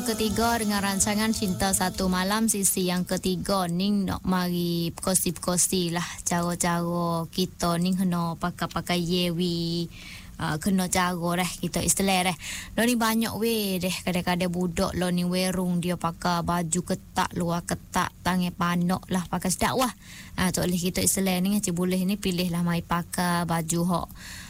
yang ketiga dengan rancangan Cinta Satu Malam. Sisi yang ketiga ni nak mari kosi-kosi lah cara-cara kita ni kena pakai yewi. Kena cara dah kita istilah dah. Lo ni banyak weh deh kadang-kadang budak lo ni werung dia pakai baju ketat luar ketat tangan panok lah pakai sedak wah. Tak boleh kita istilah ni ngaci boleh ni pilih lah mai pakai baju hok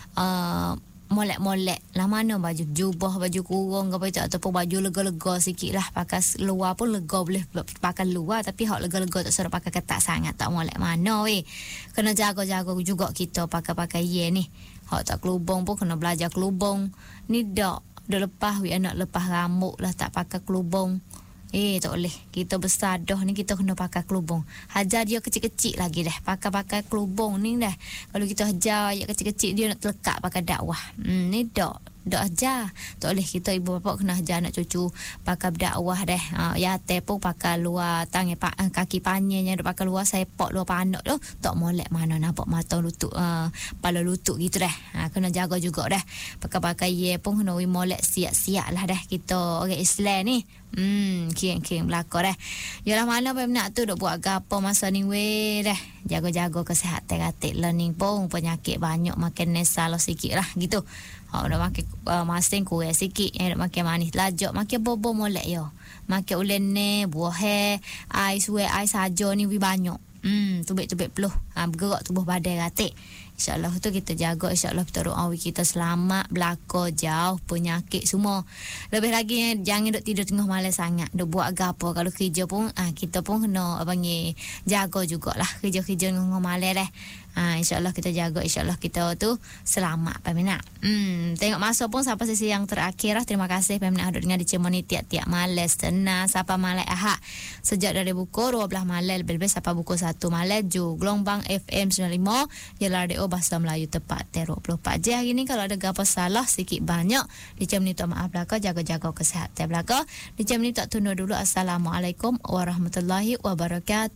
molek-molek lah, mana baju jubah, baju kurung ke apa itu, ataupun baju lega-lega sikit lah. Pakai luar pun lega, boleh pakai luar, tapi hak lega-lega tak suruh pakai ketat sangat, tak molek mana weh. Kena jaga-jaga juga kita pakai-pakai ye ni. Hak tak kelubung pun kena belajar kelubung. Ni dah lepas weh, anak lepas rambut lah tak pakai kelubung. Tak boleh. Kita besar dah ni kita kena pakai kelubung. Hajar dia kecil-kecil lagi dah. Pakai kelubung ni dah. Kalau kita hajar ayat kecil-kecil dia nak terlekat pakai dakwah. Ni dak ajar. Tak boleh kita ibu bapa kena ajar anak cucu pakai dakwah dah. Ya teh pun pakai luar tangan kaki panjangnya duk pakai luar sepak luar panak tu. Tak molek mana nampak mata lutut kepala lutut gitu dah. Kena jaga juga dah. Pakai ye pun kena molek siap-siap lah dah kita orang Islam ni. Kian belakang dah. Yalah mana pun nak tu duk buat gapo masa ni weh dah. Jaga-jaga kesihatan katik learning pun penyakit banyak makan nesal sikit lah gitu. Nak makan masing kurang sikit, nak makan manis lajak, makan bobo molek yo. Makan ulen ne, buah ais saja ni banyak. Tubik-tubik peluh. Bergerak tubuh badan katik. InsyaAllah tu kita jaga. InsyaAllah kita doa kita selamat, belaka, jauh, penyakit semua. Lebih lagi jangan duk tidur tengah malam sangat. Duk buat gapo. Kalau kerja pun kita pun kena jaga jugalah kerja-kerja tengah malam dah. InsyaAllah kita jaga. InsyaAllah kita tu selamat peminat. Tengok masa pun sampai sesi yang terakhir lah. Terima kasih peminat duk dengar di Cemoni tiap-tiap malam senang sampai malam Ahad. Sejak dari pukul 12 malam lebih-lebih sampai pukul 1 malam ju gelombang FM 95 Yalah Radio Bahasa Melayu tepat 24 je. Hari ni kalau ada apa salah sikit banyak di jam ni tak maaf belaka, jaga-jaga kesihatan belaka. Di jam ni tak tunda dulu. Assalamualaikum warahmatullahi wabarakatuh.